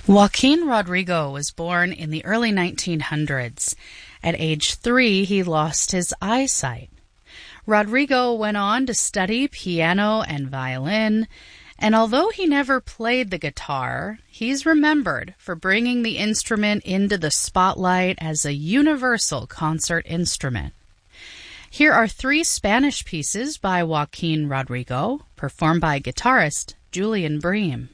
Joaquin Rodrigo was born in the early 1900s. At age 3, he lost his eyesight. Rodrigo went on to study piano and violin, and although he never played the guitar, he's remembered for bringing the instrument into the spotlight as a universal concert instrument. Here are 3 Spanish pieces by Joaquin Rodrigo, performed by guitarist Julian Bream.